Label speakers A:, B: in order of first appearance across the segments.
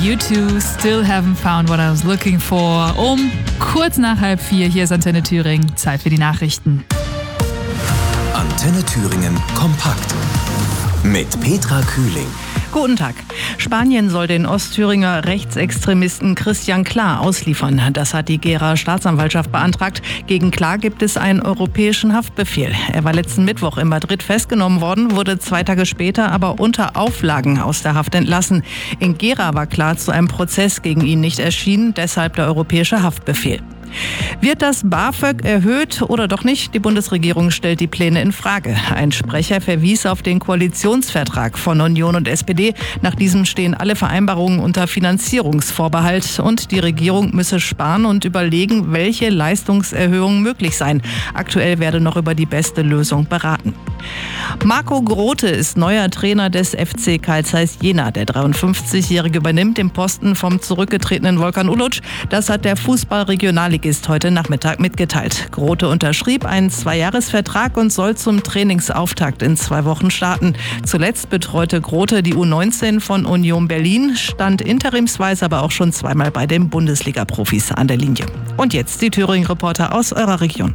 A: U2, Still Haven't Found What I Was Looking For. Um kurz nach 3:30, hier ist Antenne Thüringen. Zeit für die Nachrichten.
B: Antenne Thüringen kompakt mit Petra Kühling.
C: Guten Tag. Spanien soll den Ostthüringer Rechtsextremisten Christian Klar ausliefern. Das hat die Gera Staatsanwaltschaft beantragt. Gegen Klar gibt es einen europäischen Haftbefehl. Er war letzten Mittwoch in Madrid festgenommen worden, wurde 2 Tage später aber unter Auflagen aus der Haft entlassen. In Gera war Klar zu einem Prozess gegen ihn nicht erschienen, deshalb der europäische Haftbefehl. Wird das BAföG erhöht oder doch nicht? Die Bundesregierung stellt die Pläne in Frage. Ein Sprecher verwies auf den Koalitionsvertrag von Union und SPD. Nach diesem stehen alle Vereinbarungen unter Finanzierungsvorbehalt und die Regierung müsse sparen und überlegen, welche Leistungserhöhungen möglich seien. Aktuell werde noch über die beste Lösung beraten. Marco Grote ist neuer Trainer des FC Carl Zeiss Jena. Der 53-Jährige übernimmt den Posten vom zurückgetretenen Volkan Uluc. Das hat der Fußball-Regionalligist heute Nachmittag mitgeteilt. Grote unterschrieb einen 2-Jahres-Vertrag und soll zum Trainingsauftakt in 2 Wochen starten. Zuletzt betreute Grote die U19 von Union Berlin, stand interimsweise aber auch schon 2-mal bei den Bundesliga-Profis an der Linie. Und jetzt die Thüringen-Reporter aus eurer Region.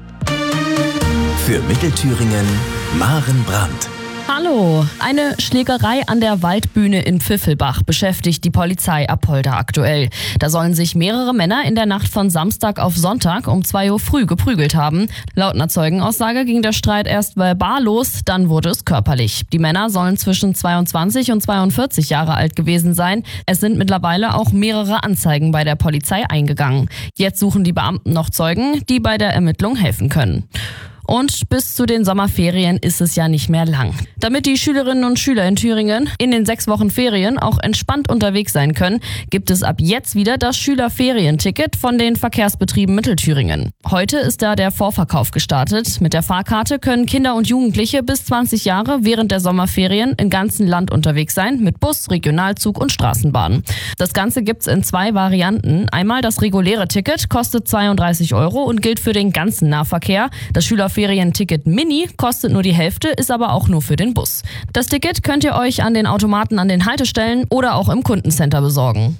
B: Für Mittelthüringen Maren Brandt.
D: Hallo, eine Schlägerei an der Waldbühne in Pfiffelbach beschäftigt die Polizei Apolda aktuell. Da sollen sich mehrere Männer in der Nacht von Samstag auf Sonntag um 2 Uhr früh geprügelt haben. Laut einer Zeugenaussage ging der Streit erst verbal los, dann wurde es körperlich. Die Männer sollen zwischen 22 und 42 Jahre alt gewesen sein. Es sind mittlerweile auch mehrere Anzeigen bei der Polizei eingegangen. Jetzt suchen die Beamten noch Zeugen, die bei der Ermittlung helfen können. Und bis zu den Sommerferien ist es ja nicht mehr lang. Damit die Schülerinnen und Schüler in Thüringen in den 6 Wochen Ferien auch entspannt unterwegs sein können, gibt es ab jetzt wieder das Schülerferienticket von den Verkehrsbetrieben Mittelthüringen. Heute ist da der Vorverkauf gestartet. Mit der Fahrkarte können Kinder und Jugendliche bis 20 Jahre während der Sommerferien im ganzen Land unterwegs sein, mit Bus, Regionalzug und Straßenbahn. Das Ganze gibt's in 2 Varianten. Einmal das reguläre Ticket, kostet 32 € und gilt für den ganzen Nahverkehr. Das Schülerferienticket Mini kostet nur die Hälfte, ist aber auch nur für den Bus. Das Ticket könnt ihr euch an den Automaten an den Haltestellen oder auch im Kundencenter besorgen.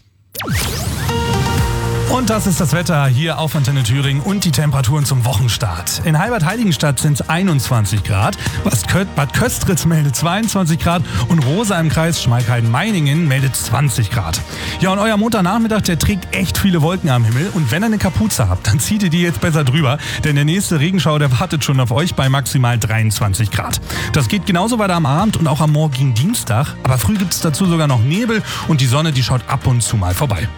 E: Und das ist das Wetter hier auf Antenne Thüringen und die Temperaturen zum Wochenstart. In Heilbad-Heiligenstadt sind es 21 Grad, Bad Köstritz meldet 22 Grad und Rosa im Kreis Schmalkalden-Meiningen meldet 20 Grad. Ja, und euer Montagnachmittag, der trägt echt viele Wolken am Himmel und wenn ihr eine Kapuze habt, dann zieht ihr die jetzt besser drüber, denn der nächste Regenschauer, der wartet schon auf euch bei maximal 23 Grad. Das geht genauso weiter am Abend und auch am morgigen Dienstag, aber früh gibt es dazu sogar noch Nebel und die Sonne, die schaut ab und zu mal vorbei.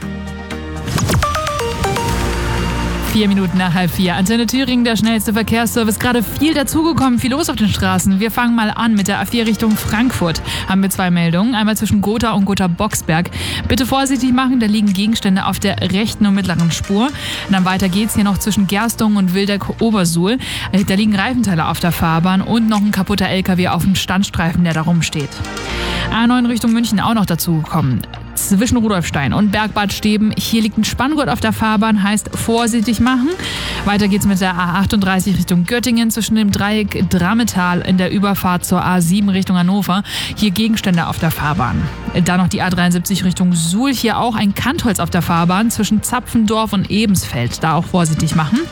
A: 4 Minuten nach 3:30. Antenne Thüringen, der schnellste Verkehrsservice. Gerade viel dazugekommen, viel los auf den Straßen. Wir fangen mal an mit der A4 Richtung Frankfurt. Haben wir 2 Meldungen. Einmal zwischen Gotha und Gotha-Boxberg. Bitte vorsichtig machen, da liegen Gegenstände auf der rechten und mittleren Spur. Und dann weiter geht's hier noch zwischen Gerstungen und Wildeck-Obersuhl. Da liegen Reifenteile auf der Fahrbahn und noch ein kaputter LKW auf dem Standstreifen, der da rumsteht. A9 Richtung München auch noch dazugekommen. Zwischen Rudolfstein und Bergbad Steben. Hier liegt ein Spanngurt auf der Fahrbahn, heißt vorsichtig machen. Weiter geht's mit der A38 Richtung Göttingen zwischen dem Dreieck Drammetal in der Überfahrt zur A7 Richtung Hannover. Hier Gegenstände auf der Fahrbahn. Dann noch die A73 Richtung Suhl. Hier auch ein Kantholz auf der Fahrbahn zwischen Zapfendorf und Ebensfeld. Da auch vorsichtig machen.